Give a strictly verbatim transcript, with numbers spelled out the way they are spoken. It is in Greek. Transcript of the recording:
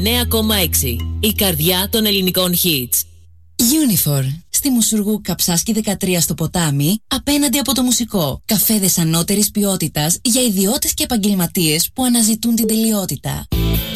εννιά κόμμα έξι. Η καρδιά των ελληνικών hits. Unifor. Στη Μουσουργού Καψάσκη δεκατρία στο Ποτάμι, απέναντι από το Μουσικό. Καφέδες ανώτερης ποιότητας για ιδιώτες και επαγγελματίες που αναζητούν την τελειότητα.